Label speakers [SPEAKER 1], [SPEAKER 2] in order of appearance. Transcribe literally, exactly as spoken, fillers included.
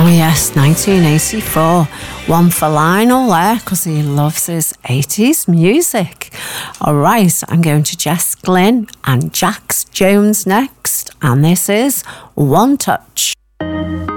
[SPEAKER 1] yes, nineteen eighty-four. One for Lionel there, because he loves his eighties music. All right, I'm going to Jess Glynn and Jax Jones next, and this is One Touch.